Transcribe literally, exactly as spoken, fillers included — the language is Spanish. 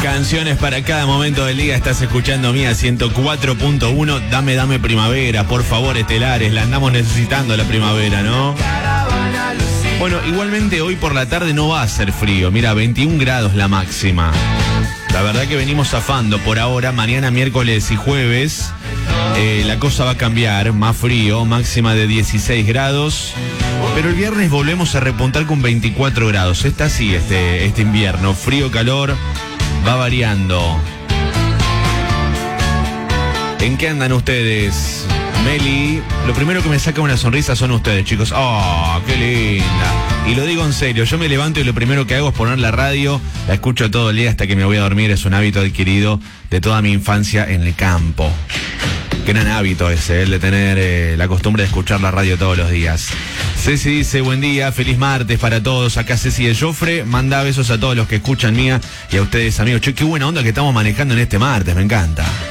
Canciones para cada momento del día. Estás escuchando Mía ciento cuatro punto uno. Dame, dame primavera, por favor, estelares. La andamos necesitando la primavera, ¿no? Bueno, igualmente hoy por la tarde no va a ser frío. Mira, veintiún grados la máxima. La verdad que venimos zafando por ahora. Mañana, miércoles y jueves, eh, la cosa va a cambiar. Más frío, máxima de dieciséis grados. Pero el viernes volvemos a repuntar con veinticuatro grados. Está así este, este invierno. Frío, calor, va variando. ¿En qué andan ustedes? Meli, lo primero que me saca una sonrisa son ustedes, chicos. ¡Oh, qué linda! Y lo digo en serio, yo me levanto y lo primero que hago es poner la radio, la escucho todo el día hasta que me voy a dormir. Es un hábito adquirido de toda mi infancia en el campo. Gran hábito ese, el de tener eh, la costumbre de escuchar la radio todos los días. Ceci dice, buen día, feliz martes para todos. Acá Ceci de Jofre, manda besos a todos los que escuchan Mía y a ustedes, amigos. Che, qué buena onda que estamos manejando en este martes, me encanta.